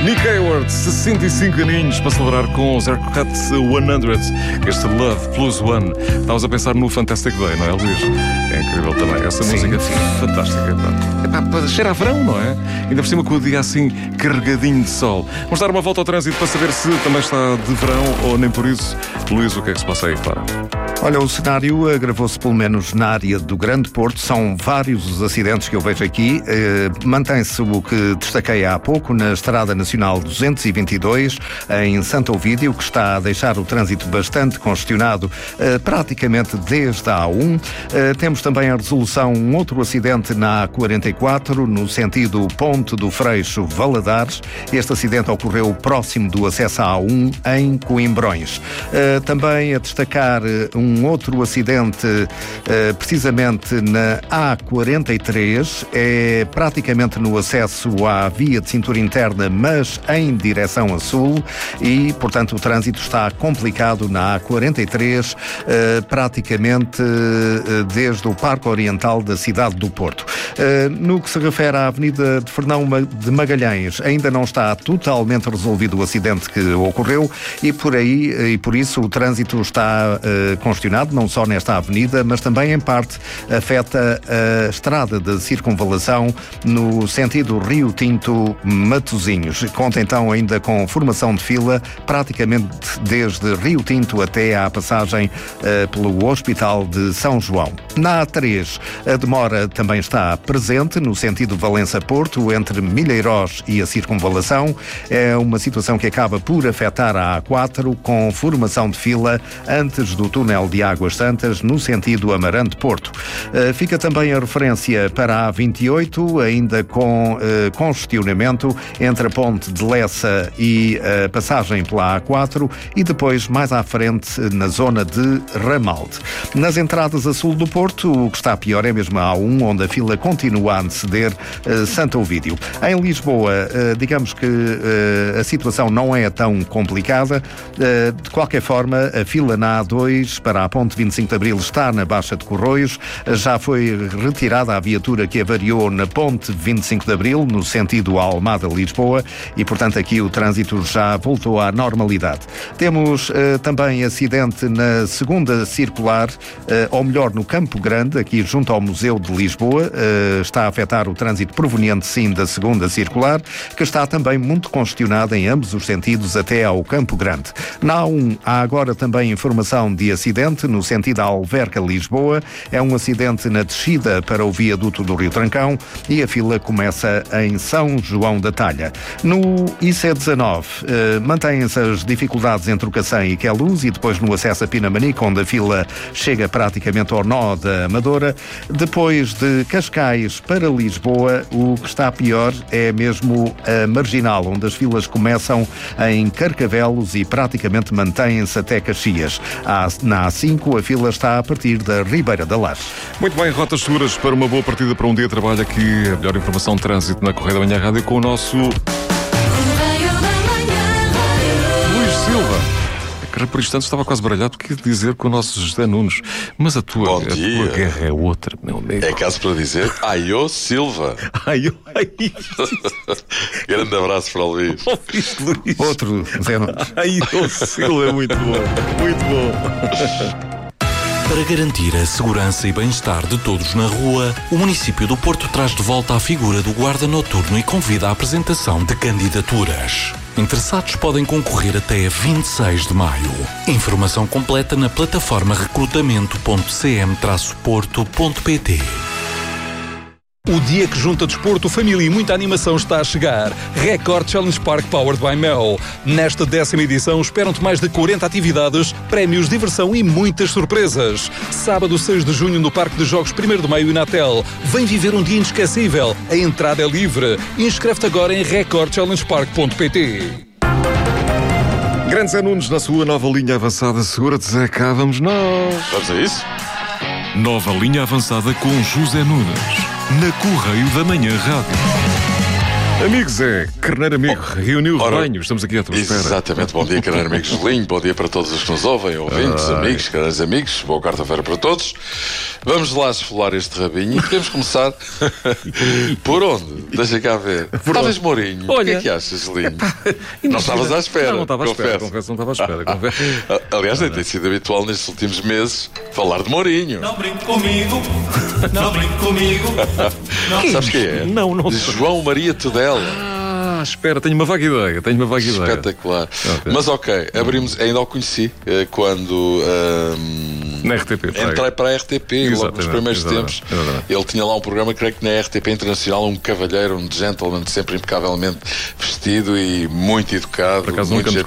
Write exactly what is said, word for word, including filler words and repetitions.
Nick Hayward, sessenta e cinco aninhos, para celebrar com os Haircut cem, este Love Plus One. Estávamos a pensar no Fantastic Day, não é, Luís? É incrível também. Essa Sim, música sim. fantástica. Pá. É pá, cheira a verão, não é? Ainda por cima com o dia assim carregadinho de sol. Vamos dar uma volta ao trânsito para saber se também está de verão ou nem por isso. Luís, o que é que se passa aí fora? Olha, o cenário agravou-se pelo menos na área do Grande Porto. São vários os acidentes que eu vejo aqui. Eh, mantém-se o que destaquei há pouco na Estrada Nacional duzentos e vinte e dois, em Santo Ovídio, que está a deixar o trânsito bastante congestionado, eh, praticamente desde a A um. Eh, temos também a resolução um outro acidente na A quarenta e quatro, no sentido Ponte do Freixo, Valadares. Este acidente ocorreu próximo do acesso à A um, em Coimbrões. Eh, também a destacar um Um outro acidente, uh, precisamente na A quarenta e três, é praticamente no acesso à via de cintura interna, mas em direção a sul, e, portanto, o trânsito está complicado na A quarenta e três, uh, praticamente uh, desde o Parque Oriental da cidade do Porto. Uh, no que se refere à Avenida de Fernão de Magalhães, ainda não está totalmente resolvido o acidente que ocorreu, e por aí, e por isso o trânsito está uh, congestionado, não só nesta avenida, mas também em parte afeta a estrada de circunvalação no sentido Rio Tinto-Matosinhos. Conta então ainda com formação de fila praticamente desde Rio Tinto até à passagem uh, pelo Hospital de São João. Na A três, a demora também está presente no sentido Valença-Porto, entre Milheirós e a circunvalação. É uma situação que acaba por afetar a A quatro, com formação de fila antes do túnel de Águas Santas, no sentido Amarante-Porto. Uh, fica também a referência para a A vinte e oito, ainda com uh, congestionamento entre a Ponte de Lessa e a passagem pela A quatro, e depois, mais à frente, na zona de Ramalde. Nas entradas a sul do Porto, o que está pior é mesmo a A um, onde a fila continua a anteceder uh, Santo Ovídio. Em Lisboa, uh, digamos que uh, a situação não é tão complicada. Uh, de qualquer forma, a fila na A dois para a Ponte vinte e cinco de Abril está na Baixa de Corroios. Já foi retirada a viatura que avariou na Ponte vinte e cinco de Abril, no sentido Almada-Lisboa, e, portanto, aqui o trânsito já voltou à normalidade. Temos uh, também acidente na segunda circular, uh, ou melhor, no Campo Grande, aqui junto ao Museu de Lisboa. Uh, está a afetar o trânsito proveniente, sim, da segunda circular, que está também muito congestionada em ambos os sentidos até ao Campo Grande. Na A um há agora também informação de acidente no sentido Alverca-Lisboa. É um acidente na descida para o viaduto do Rio Trancão, e a fila começa em São João da Talha. No I C dezanove, eh, mantêm-se as dificuldades entre o Cacém e Queluz, e depois no acesso a Pinamanique, onde a fila chega praticamente ao nó da Amadora. Depois de Cascais para Lisboa, o que está pior é mesmo a Marginal, onde as filas começam em Carcavelos e praticamente mantêm-se até Caxias. Na A cinco, a fila está a partir da Ribeira da Laje. Muito bem, rotas seguras para uma boa partida para um dia de trabalho. Aqui a melhor informação de trânsito na Correia da Manhã Rádio com o nosso Luís Silva. Que por instantes estava quase baralhado porque ia dizer com o nosso José Nunes. Mas a tua, a tua guerra é outra, meu amigo. É caso para dizer Aiô Silva. Aiô, ai. Grande abraço para o Luís. Ouviste, Luís? Outro Zé Nunes. Aiô Silva é muito bom. Muito bom. Para garantir a segurança e bem-estar de todos na rua, o município do Porto traz de volta a figura do guarda noturno e convida à apresentação de candidaturas. Interessados podem concorrer até vinte e seis de maio. Informação completa na plataforma recrutamento ponto c m traço porto ponto p t. O dia que junta desporto, família e muita animação está a chegar. Record Challenge Park Powered by Mel. Nesta décima edição esperam-te mais de quarenta atividades, prémios, diversão e muitas surpresas. Sábado seis de junho no Parque de Jogos primeiro de Maio e Natel. Vem viver um dia inesquecível. A entrada é livre. Inscreve-te agora em record challenge park ponto p t. Grande Zé Nunes na sua nova linha avançada. Segura-te, Zé, cá vamos nós. Vamos a isso? Nova linha avançada com José Nunes, na Correio da Manhã Rádio. Amigos, é Carneiro Amigo, reuniu o Ora, rebanho, estamos aqui à tua espera. Exatamente, bom dia, Carneiro Amigos Gelinho, bom dia para todos os que nos ouvem, ouvintes, Ai. amigos, caros amigos, boa quarta-feira para todos. Vamos lá esfolar este rabinho e podemos começar por onde? Deixa cá ver. Talvez Mourinho. Olha. O que é que achas, Gelinho? Não estavas à espera. Não, não estava à espera, confesso. confesso, não estava à espera. confesso. Aliás, nem tem sido habitual nestes últimos meses falar de Mourinho. Não brinque comigo, não brinque comigo. Não. Sabes quem é? Não, não De sei. João Maria Tudela. Ah, espera, tenho uma vaga ideia, tenho uma vaga ideia. Espetacular. Ok. Mas ok, abrimos, ainda o conheci eh, quando ahm, Na R T P. peraí. entrei para a R T P, logo nos Exatamente, primeiros exatamente, tempos. exatamente. Ele tinha lá um programa, creio que na R T P Internacional, um cavalheiro, um gentleman, sempre impecavelmente vestido e muito educado, Por acaso muito nunca me